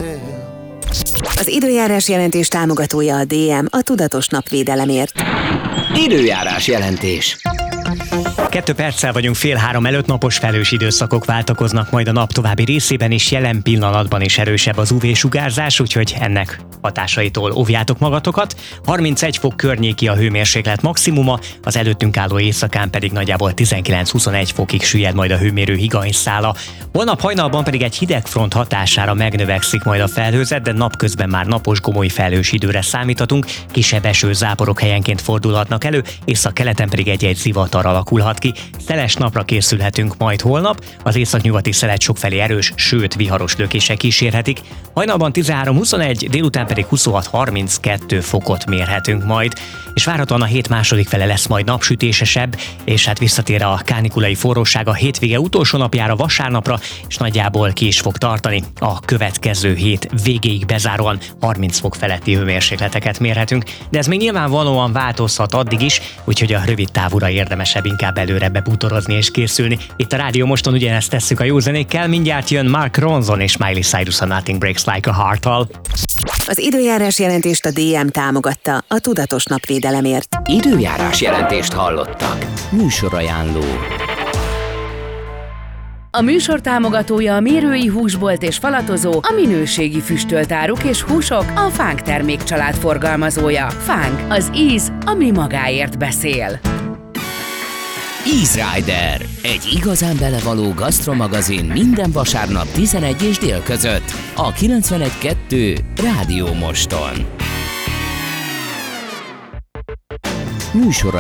lettél. Az időjárás jelentés támogatója a DM, a tudatos napvédelemért. Időjárás jelentés. 2 perccel vagyunk 2:30 előtt, napos felhős időszakok váltakoznak majd a nap további részében, és jelen pillanatban is erősebb az UV-sugárzás, úgyhogy ennek hatásaitól óvjátok magatokat. 31 fok környéki a hőmérséklet maximuma, az előttünk álló éjszakán pedig nagyjából 19-21 fokig süllyed majd a hőmérő higanyszála. Holnap hajnalban pedig egy hideg front hatására megnövekszik majd a felhőzet, de napközben már napos gomoly felhős időre számíthatunk, kisebb esőzáporok helyenként fordulhatnak elő, északkeleten pedig egy-egy zivatar alakulhat ki. Szeles napra készülhetünk majd holnap, az északnyugati szelet sokfelé erős, sőt viharos lökések kísérhetik. Hajnalban 13-21, délután pedig 26-32 fokot mérhetünk majd. És várhatóan a hét második fele lesz majd napsütésesebb, és hát visszatér a kánikulai forróság a hétvége utolsó napjára, vasárnapra, és nagyjából ki is fog tartani. A következő hét végéig bezáróan 30 fok feletti hőmérsékleteket mérhetünk, de ez még nyilvánvalóan változhat addig is, úgyhogy a rövid távúra érdemesebb inkább előre bebútorozni és készülni. Itt a Rádió Moston ugyanezt tesszük a jó zenékkel, mindjárt jön Mark Ronson és Miley Cyrus a Nothing Breaks Like a Heart-tal. Az időjárás jelentést a DM támogatta, a tudatos napvédelemért. Időjárás jelentést hallottak. Műsorajánló. A műsor támogatója a Mérői Húsbolt és Falatozó, a minőségi füstöltáruk és húsok, a Fánk termékcsalád forgalmazója. Fánk, az íz, ami magáért beszél. Easy Rider, egy igazán belevaló gasztromagazin minden vasárnap 11 és dél között a 91.2 Rádió Moston. Műsora